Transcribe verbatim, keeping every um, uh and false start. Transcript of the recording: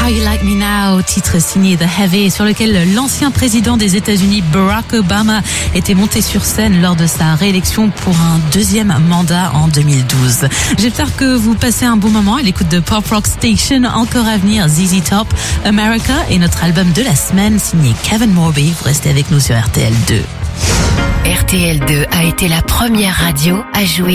How You Like Me Now, titre signé The Heavy, sur lequel l'ancien président des États-Unis Barack Obama était monté sur scène lors de sa réélection pour un deuxième mandat en deux mille douze. J'espère que vous passez un bon moment à l'écoute de Pop Rock Station. Encore à venir, Z Z Top, America et notre album de la semaine signé Kevin Morby. Vous restez avec nous sur R T L deux. R T L deux a été la première radio à jouer